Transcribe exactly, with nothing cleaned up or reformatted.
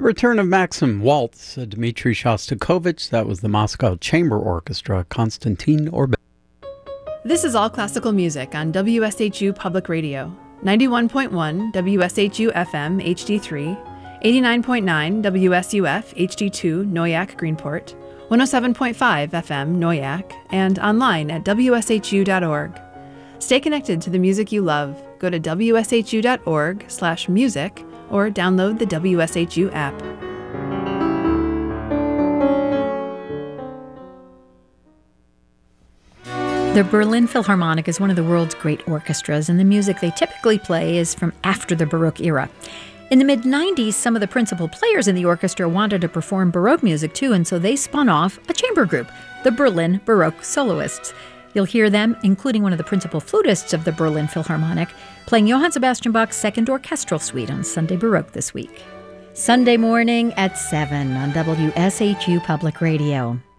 The return of Maxim Waltz, uh, Dmitri Shostakovich. That was the Moscow Chamber Orchestra, Konstantin Orbit. This is All Classical Music on W S H U Public Radio, ninety-one point one W S H U F M H D three, eighty-nine point nine W S U F H D two Noyak Greenport, one oh seven point five F M Noyak, and online at W S H U dot org. Stay connected to the music you love. Go to W S H U dot org slash music or download the W S H U app. The Berlin Philharmonic is one of the world's great orchestras, and the music they typically play is from after the Baroque era. In the mid nineties, some of the principal players in the orchestra wanted to perform Baroque music too, and so they spun off a chamber group, the Berlin Baroque Soloists. You'll hear them, including one of the principal flutists of the Berlin Philharmonic, playing Johann Sebastian Bach's Second Orchestral Suite on Sunday Baroque this week. Sunday morning at seven on W S H U Public Radio.